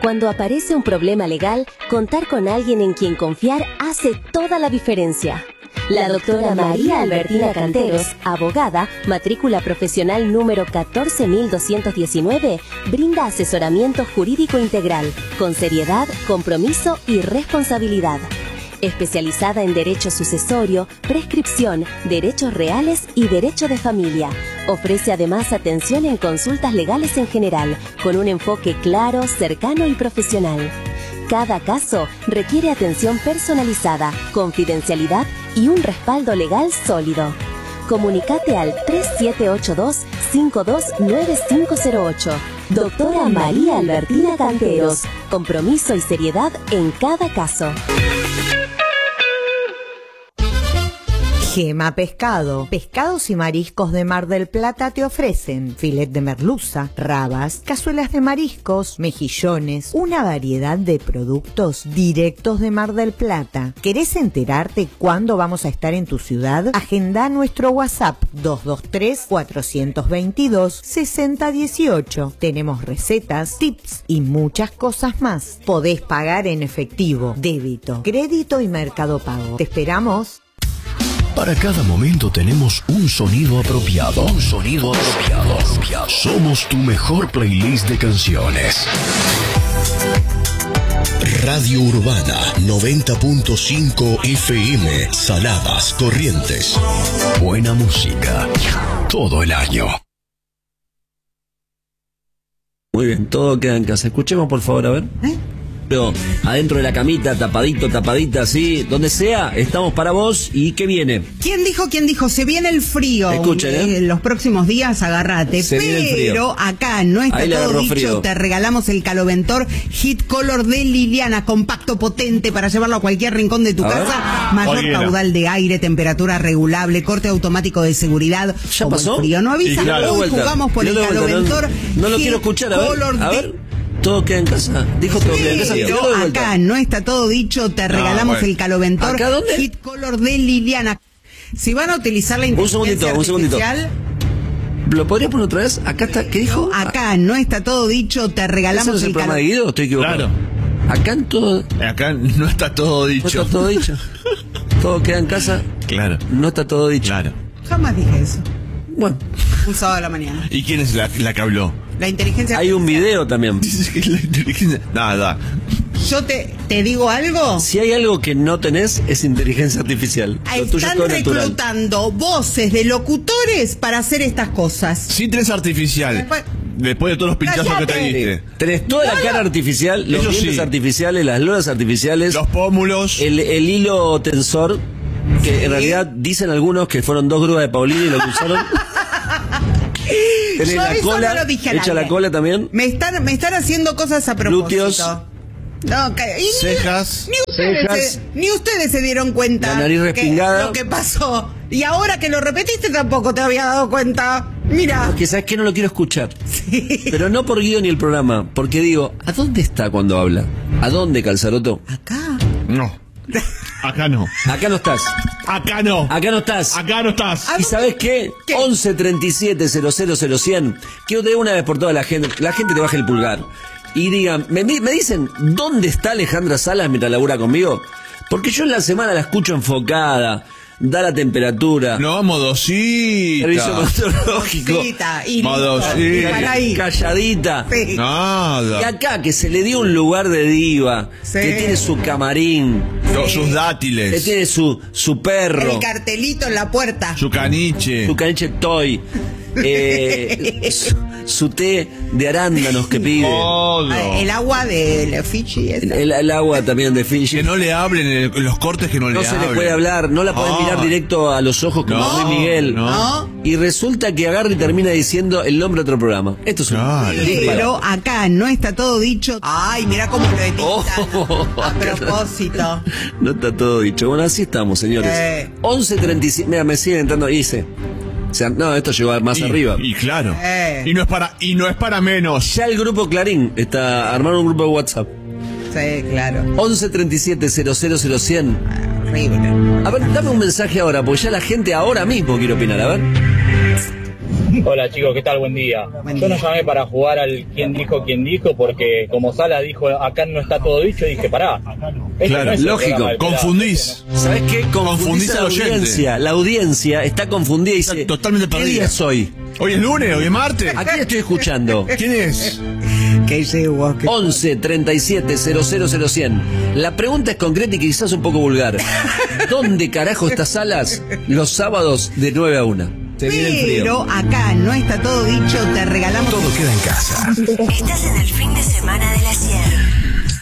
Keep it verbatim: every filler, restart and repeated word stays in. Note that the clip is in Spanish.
Cuando aparece un problema legal, contar con alguien en quien confiar hace toda la diferencia. La doctora María Albertina Canteros, abogada, matrícula profesional número catorce mil doscientos diecinueve, brinda asesoramiento jurídico integral, con seriedad, compromiso y responsabilidad. Especializada en derecho sucesorio, prescripción, derechos reales y derecho de familia. Ofrece además atención en consultas legales en general, con un enfoque claro, cercano y profesional. Cada caso requiere atención personalizada, confidencialidad y un respaldo legal sólido. Comunicate al tres siete ocho dos, cinco dos nueve cinco cero ocho. Doctora María Albertina Canteros. Compromiso y seriedad en cada caso. Gema Pescado. Pescados y mariscos de Mar del Plata te ofrecen filet de merluza, rabas, cazuelas de mariscos, mejillones, una variedad de productos directos de Mar del Plata. ¿Querés enterarte cuándo vamos a estar en tu ciudad? Agenda nuestro WhatsApp dos dos tres, cuatro dos dos, seis cero uno ocho. Tenemos recetas, tips y muchas cosas más. Podés pagar en efectivo, débito, crédito y Mercado Pago. Te esperamos. Para cada momento tenemos un sonido apropiado. Un sonido apropiado. Somos tu mejor playlist de canciones. Radio Urbana noventa punto cinco F M. Saladas, Corrientes. Buena música. Todo el año. Muy bien, todo queda en casa. Escuchemos por favor, a ver. ¿Eh? Pero adentro de la camita, tapadito, tapadita, así, donde sea, estamos para vos. ¿Y qué viene? ¿Quién dijo, quién dijo? Se viene el frío. Escuchen, ¿eh? En los próximos días, agárrate. Se viene el frío. Pero acá no está todo dicho. Frío. Te regalamos el Caloventor Hit Color de Liliana, compacto, potente, para llevarlo a cualquier rincón de tu a casa. Ver. Mayor Oye, caudal de aire, temperatura regulable, corte automático de seguridad. ¿Ya Como pasó? El frío no avisa. Claro. Hoy jugamos por no el Caloventor. No, no lo quiero escuchar, a ver. Color a ver. de... ¿Todo queda en casa? Dijo todo sí, queda en casa. Pero acá no está todo dicho, te regalamos no, bueno. el Caloventor ¿Acá dónde? Hit Color de Liliana. Si van a utilizar la inteligencia un segundito, artificial... Un segundito. ¿Lo podrías poner otra vez? Acá está, ¿qué dijo? Acá no está todo dicho, te regalamos ¿Eso no es el, el programa de Guido? Estoy equivocado. Claro. Acá en todo... Acá no está todo dicho. No está todo dicho. Todo queda en casa. Claro. No está todo dicho. Claro. Jamás dije eso. Bueno. Un sábado de la mañana. ¿Y quién es la, la que habló? La inteligencia Hay un video también. Dices que es la inteligencia... Nada. Yo te, te digo algo. Si hay algo que no tenés, es inteligencia artificial. Lo tuyo es todo reclutando natural. Voces de locutores para hacer estas cosas. Sí, tenés artificial. Después, Después de todos los pinchazos Cállate. que te diste. Tenés toda no, la cara artificial, los dientes sí. artificiales, las lolas artificiales. Los pómulos. El, el hilo tensor, que sí. en realidad dicen algunos que fueron dos grúas de Paulina y lo usaron. Tenés Yo la eso cola, no lo dije hecha la cola también. Me están, me están haciendo cosas a propósito. Glúteos. No, que, y cejas. Ni, ni, ustedes cejas, se, ni ustedes se dieron cuenta. La nariz respingada. Que, lo que pasó. Y ahora que lo repetiste tampoco te había dado cuenta. Mira. Porque sabes que no lo quiero escuchar. Sí. Pero no por Guido ni el programa. Porque digo, ¿a dónde está cuando habla? ¿A dónde, Calzaroto? Acá. No. Acá no. Acá no estás. Acá no. Acá no estás. Acá no estás. ¿Y sabes qué? ¿Qué? once treinta y siete cero cero cero cien. Quiero de una vez por toda la gente. La gente te baje el pulgar. Y digan, me, me dicen, ¿dónde está Alejandra Salas mientras labura conmigo? Porque yo en la semana la escucho enfocada, da la temperatura. No, modosita. Servicio meteorológico. Modosita. Y modosita. Calladita. Sí. Nada. Y acá, que se le dio un lugar de diva, sí. que tiene su camarín. Sí. Sus dátiles. Que tiene su, su perro. El cartelito en la puerta. Su caniche. Su caniche toy. Eh, su, su té de arándanos que pide. Oh, no. El agua de Fiji. El, el, el agua también de Fiji. Que no le hablen en los cortes, que no, no le hablen. No se le puede hablar, no la pueden oh. mirar directo a los ojos como no, Luis Miguel. No. Y resulta que agarra y termina diciendo el nombre de otro programa. Esto es un... Claro. Pero acá no está todo dicho. Ay, mira cómo lo editan. Oh, a propósito. No está todo dicho. Bueno, así estamos, señores. Eh. once treinta y siete. Mira, me siguen entrando. Hice. O sea, no, esto llegó más y, arriba. Y claro. Eh. Y no es para y no es para menos. Ya el grupo Clarín está armando un grupo de WhatsApp. Sí, claro. once treinta y siete cero cero cero cien. Horrible. A ver, dame un mensaje ahora, porque ya la gente ahora mismo quiere opinar. A ver. Hola chicos, ¿qué tal? Buen día. Buen Yo día. no llamé para jugar al quién dijo, quién dijo, porque como Sala dijo, acá no está todo dicho, dije, pará. Este Claro, no es el lógico. programa del pelado. Confundís. ¿Sabes qué? Confundís Confundís a la al oyente. audiencia. La audiencia está confundida y dice, Está totalmente ¿qué perdida. día es hoy? Hoy es lunes, hoy es martes. ¿A quién estoy escuchando? ¿Quién es? ¿Qué llegó? ¿Qué- once treinta y siete cero cero cero cien. La pregunta es concreta y quizás un poco vulgar. ¿Dónde carajo está Salas los sábados de nueve a una? Se viene el frío. Pero acá no está todo dicho, te regalamos... Todo queda en casa. Estás en el fin de semana de la Sierra.